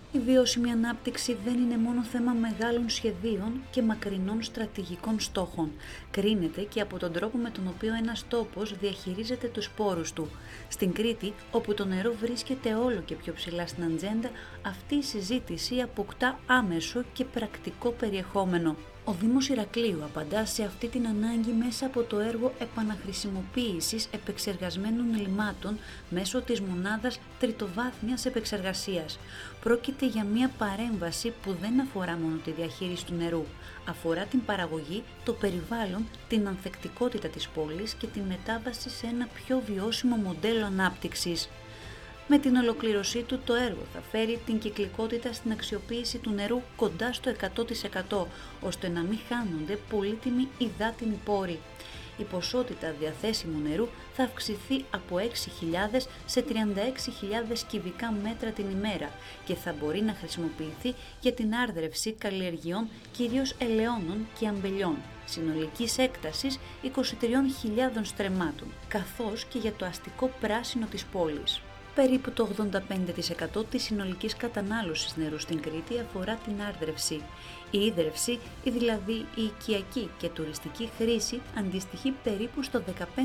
Η βιώσιμη ανάπτυξη δεν είναι μόνο θέμα μεγάλων σχεδίων και μακρινών στρατηγικών στόχων. Κρίνεται και από τον τρόπο με τον οποίο ένας τόπος διαχειρίζεται τους πόρους του. Στην Κρήτη, όπου το νερό βρίσκεται όλο και πιο ψηλά στην ατζέντα, αυτή η συζήτηση αποκτά άμεσο και πρακτικό περιεχόμενο. Ο Δήμος Ηρακλείου απαντά σε αυτή την ανάγκη μέσα από το έργο επαναχρησιμοποίησης επεξεργασμένων λιμάτων μέσω της μονάδας τριτοβάθμιας επεξεργασίας. Πρόκειται για μια παρέμβαση που δεν αφορά μόνο τη διαχείριση του νερού. Αφορά την παραγωγή, το περιβάλλον, την ανθεκτικότητα της πόλης και τη μετάβαση σε ένα πιο βιώσιμο μοντέλο ανάπτυξης. Με την ολοκλήρωσή του, το έργο θα φέρει την κυκλικότητα στην αξιοποίηση του νερού κοντά στο 100%, ώστε να μην χάνονται πολύτιμοι υδάτινοι πόροι. Η ποσότητα διαθέσιμου νερού θα αυξηθεί από 6.000 σε 36.000 κυβικά μέτρα την ημέρα και θα μπορεί να χρησιμοποιηθεί για την άρδρευση καλλιεργειών, κυρίως ελαιώνων και αμπελιών, συνολικής έκτασης 23.000 στρεμμάτων, καθώς και για το αστικό πράσινο της πόλης. Περίπου το 85% της συνολικής κατανάλωσης νερού στην Κρήτη αφορά την άρδρευση. Η ίδρυυση, δηλαδή η οικιακή και τουριστική χρήση, αντιστοιχεί περίπου στο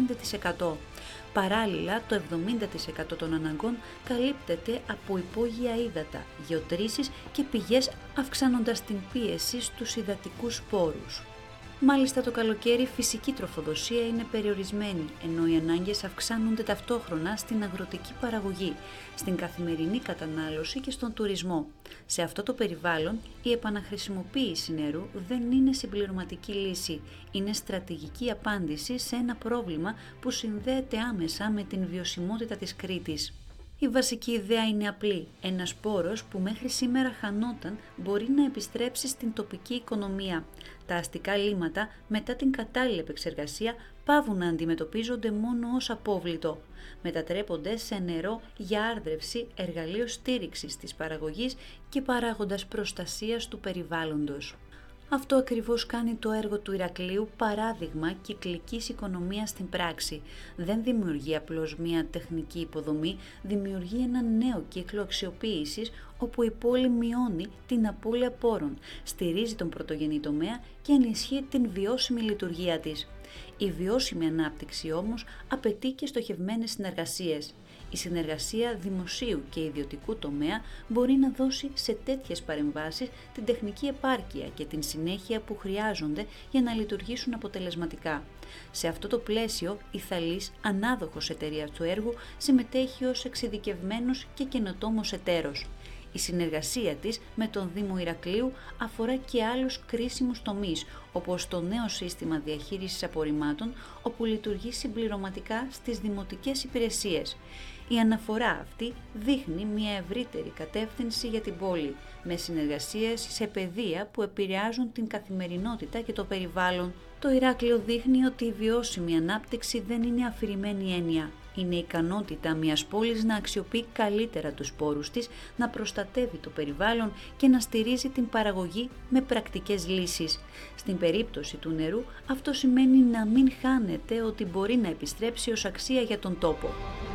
15%. Παράλληλα, το 70% των αναγκών καλύπτεται από υπόγεια ύδατα, γεωτρήσεις και πηγές, αυξάνοντας την πίεση στους υδατικούς πόρους. Μάλιστα το καλοκαίρι η φυσική τροφοδοσία είναι περιορισμένη, ενώ οι ανάγκες αυξάνονται ταυτόχρονα στην αγροτική παραγωγή, στην καθημερινή κατανάλωση και στον τουρισμό. Σε αυτό το περιβάλλον, η επαναχρησιμοποίηση νερού δεν είναι συμπληρωματική λύση, είναι στρατηγική απάντηση σε ένα πρόβλημα που συνδέεται άμεσα με την βιωσιμότητα της Κρήτης. Η βασική ιδέα είναι απλή. Ένας πόρος που μέχρι σήμερα χανόταν μπορεί να επιστρέψει στην τοπική οικονομία. Τα αστικά λίματα μετά την κατάλληλη επεξεργασία πάβουν να αντιμετωπίζονται μόνο ως απόβλητο. Μετατρέπονται σε νερό για άρδρευση, εργαλείο στήριξης της παραγωγής και παράγοντας προστασίας του περιβάλλοντος. Αυτό ακριβώς κάνει το έργο του Ηρακλείου παράδειγμα κυκλικής οικονομίας στην πράξη. Δεν δημιουργεί απλώς μια τεχνική υποδομή, δημιουργεί ένα νέο κύκλο αξιοποίησης όπου η πόλη μειώνει την απώλεια πόρων, στηρίζει τον πρωτογενή τομέα και ενισχύει την βιώσιμη λειτουργία της. Η βιώσιμη ανάπτυξη όμως απαιτεί και στοχευμένες συνεργασίες. Η συνεργασία δημοσίου και ιδιωτικού τομέα μπορεί να δώσει σε τέτοιες παρεμβάσεις την τεχνική επάρκεια και την συνέχεια που χρειάζονται για να λειτουργήσουν αποτελεσματικά. Σε αυτό το πλαίσιο, η Θαλής, ανάδοχος εταιρείας του έργου, συμμετέχει ως εξειδικευμένος και καινοτόμος εταίρος. Η συνεργασία της με τον Δήμο Ηρακλείου αφορά και άλλους κρίσιμους τομείς, όπως το νέο σύστημα διαχείρισης απορριμμάτων, όπου λειτουργεί συμπληρωματικά στις δημοτικές υπηρεσίες. Η αναφορά αυτή δείχνει μια ευρύτερη κατεύθυνση για την πόλη, με συνεργασίες σε πεδία που επηρεάζουν την καθημερινότητα και το περιβάλλον. Το Ηράκλειο δείχνει ότι η βιώσιμη ανάπτυξη δεν είναι αφηρημένη έννοια. Είναι η ικανότητα μιας πόλης να αξιοποιεί καλύτερα τους πόρους της, να προστατεύει το περιβάλλον και να στηρίζει την παραγωγή με πρακτικές λύσεις. Στην περίπτωση του νερού, αυτό σημαίνει να μην χάνεται ότι μπορεί να επιστρέψει ως αξία για τον τόπο.